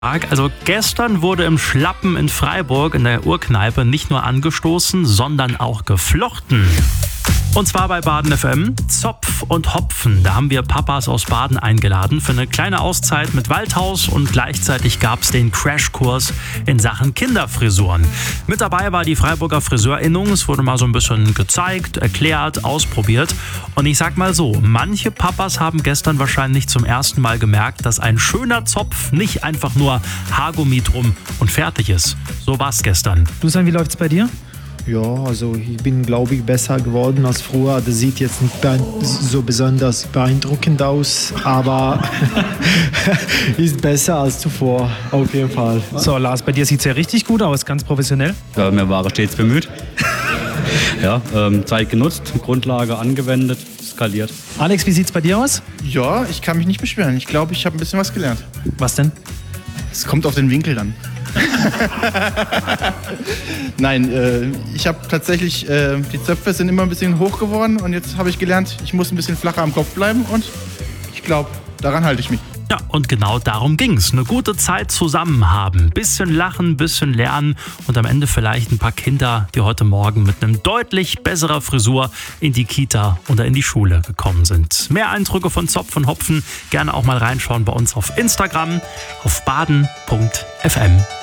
Also gestern wurde im Schlappen in Freiburg in der Urkneipe nicht nur angestoßen, sondern auch geflochten. Und zwar bei Baden FM, Zopf und Hopfen. Da haben wir Papas aus Baden eingeladen für eine kleine Auszeit mit Waldhaus und gleichzeitig gab es den Crashkurs in Sachen Kinderfrisuren. Mit dabei war die Freiburger Friseurinnung. Es wurde mal so ein bisschen gezeigt, erklärt, ausprobiert. Und ich sag mal so, manche Papas haben gestern wahrscheinlich zum ersten Mal gemerkt, dass ein schöner Zopf nicht einfach nur Haargummi drum und fertig ist. So war's gestern. Dusan, wie läuft's bei dir? Ja, also ich bin, glaube ich, besser geworden als früher. Das sieht jetzt nicht so besonders beeindruckend aus, aber ist besser als zuvor, auf jeden Fall. So, Lars, bei dir sieht es ja richtig gut aus, ganz professionell. Ja, mir war stets bemüht. Ja, Zeit genutzt, Grundlage angewendet, skaliert. Alex, wie sieht's bei dir aus? Ja, ich kann mich nicht beschweren. Ich glaube, ich habe ein bisschen was gelernt. Was denn? Es kommt auf den Winkel dann. Nein, ich habe tatsächlich, die Zöpfe sind immer ein bisschen hoch geworden und jetzt habe ich gelernt, ich muss ein bisschen flacher am Kopf bleiben und ich glaube, daran halte ich mich. Ja, und genau darum ging's. Eine gute Zeit zusammen haben. Bisschen lachen, bisschen lernen und am Ende vielleicht ein paar Kinder, die heute Morgen mit einem deutlich besserer Frisur in die Kita oder in die Schule gekommen sind. Mehr Eindrücke von Zopf und Hopfen gerne auch mal reinschauen bei uns auf Instagram auf baden.fm.